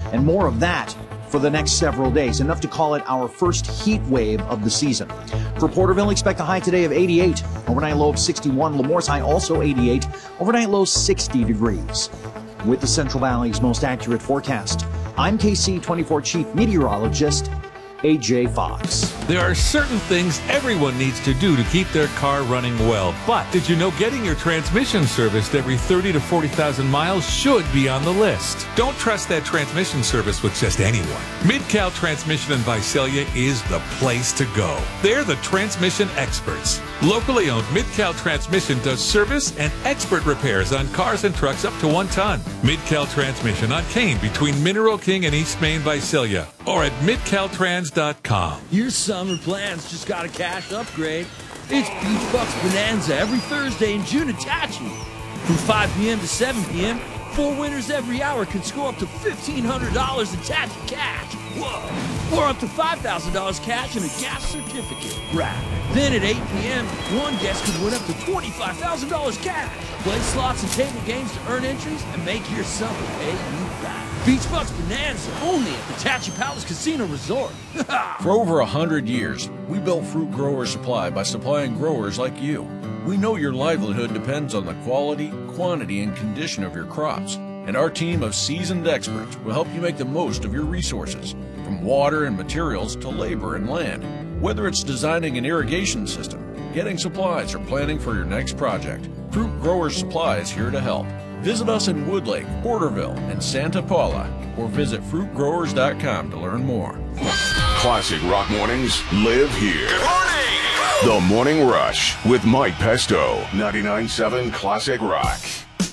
and more of that for the next several days, enough to call it our first heat wave of the season. For Porterville, expect a high today of 88, overnight low of 61. Lemoore's high also 88, overnight low 60 degrees. With the Central Valley's most accurate forecast, I'm KC24 Chief Meteorologist AJ Fox. There are certain things everyone needs to do to keep their car running well. But did you know getting your transmission serviced every 30 to 40,000 miles should be on the list? Don't trust that transmission service with just anyone. Mid-Cal Transmission in Visalia is the place to go. They're the transmission experts. Locally owned Mid-Cal Transmission does service and expert repairs on cars and trucks up to 1 ton. Mid-Cal Transmission on Kane between Mineral King and East Main Visalia, or at midcaltrans.com. Your summer plans just got a cash upgrade. It's Beach Bucks Bonanza every Thursday in June at Tachi. From 5 p.m. to 7 p.m., 4 winners every hour can score up to $1,500 in Tachi cash. Whoa! Or up to $5,000 cash and a gas certificate. Right. Then at 8 p.m., one guest can win up to $25,000 cash. Play slots and table games to earn entries and make your summer pay you back. Beach Bucks Bonanza only at the Tachi Palace Casino Resort. For over 100 years, we built Fruit Grower Supply by supplying growers like you. We know your livelihood depends on the quality, quantity, and condition of your crops. And our team of seasoned experts will help you make the most of your resources, from water and materials to labor and land. Whether it's designing an irrigation system, getting supplies, or planning for your next project, Fruit Grower Supply is here to help. Visit us in Woodlake, Porterville, and Santa Paula, or visit fruitgrowers.com to learn more. Classic Rock Mornings live here. Good morning! The Morning Rush with Mike Pesto, 99.7 Classic Rock.